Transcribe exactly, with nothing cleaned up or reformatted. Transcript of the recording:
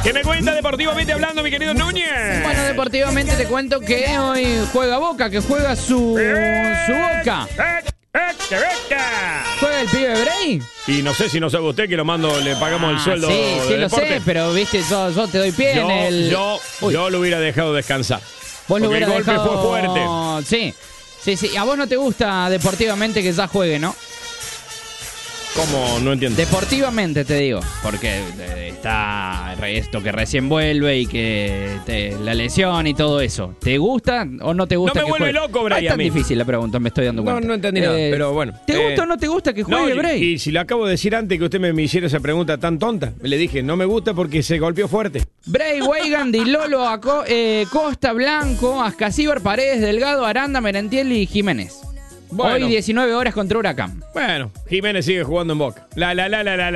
¿Qué me cuenta deportivamente hablando, mi querido Núñez? Bueno, deportivamente te cuento que hoy juega Boca, que juega su, su Boca. ¿Juega el pibe Bray? Y no sé si no sabe usted que lo mando, le pagamos Ah, el sueldo. Sí, sí de lo deporte. sé, pero viste, yo, yo te doy pie Yo, en el... yo, Uy, yo lo hubiera dejado descansar. vos lo porque el hubieras golpe dejado... fue fuerte. Sí, sí, sí. A vos no te gusta deportivamente que ya juegue, ¿no? ¿Cómo? No entiendo. Deportivamente te digo, porque eh, está esto que recién vuelve y que te- la lesión y todo eso. ¿Te gusta o no te gusta No me que vuelve juegue? loco, Bray, Ah, es a tan mí. difícil la pregunta, me estoy dando No, cuenta. no entendí nada, pero bueno. ¿Te Eh, gusta o no te gusta que juegue No, y, Bray? y si le acabo de decir antes que usted me, me hiciera esa pregunta tan tonta, le dije, no me gusta porque se golpeó fuerte. Bray, Weigand, Di Lolo, Aco- eh, Costa, Blanco, Ascasíbar, Paredes, Delgado, Aranda, Merentiel y Jiménez. Bueno. Hoy diecinueve horas contra Huracán. Bueno, Jiménez sigue jugando en Boca. La, la, la, la, la, la.